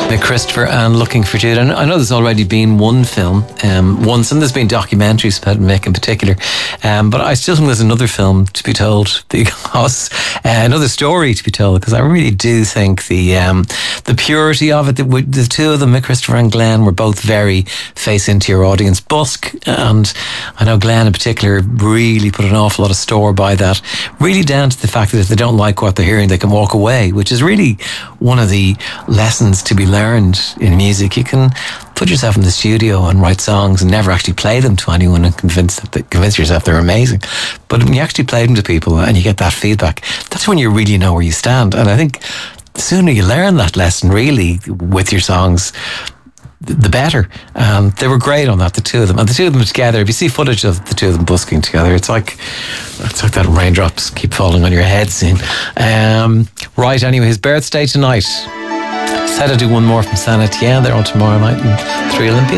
Nick Christopher and Looking for Jude. And I know there's already been one film once, and there's been documentaries about Mick in particular, but I still think there's another film to be told, because another story to be told, because I really do think the purity of it, the two of them, Mick Christopher and Glenn, were both very face into your audience. Busk, and I know Glenn in particular, really put an awful lot of store by that, really down to the fact that if they don't like what they're hearing, they can walk away, which is really one of the lessons to be learned in music. You can put yourself in the studio and write songs and never actually play them to anyone and convince yourself they're amazing. But when you actually play them to people and you get that feedback, that's when you really know where you stand. And I think the sooner you learn that lesson really with your songs, the better. They were great on that, the two of them. And the two of them together, if you see footage of the two of them busking together, it's like that raindrops keep falling on your head scene. Right, anyway, his birthday tonight. Said I'd do one more from San Etienne. They're on tomorrow night in 3 Olympia.